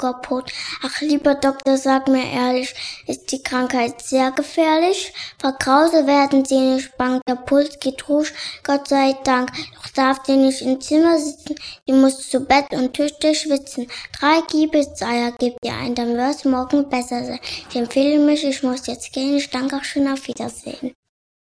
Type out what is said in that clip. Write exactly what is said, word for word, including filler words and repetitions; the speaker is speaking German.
kaputt. Ach, lieber Doktor, sag mir ehrlich, ist die Krankheit sehr gefährlich? Vor Grausel werden Sie nicht bang, der Puls geht hoch, Gott sei Dank. Doch darf sie nicht im Zimmer sitzen, die muss zu Bett und tüchtig schwitzen. Drei Kiebitzeier gibt ihr ein, dann wird's morgen besser sein. Ich empfehle mich, ich muss jetzt gehen, ich danke auch schon, auf Wiedersehen.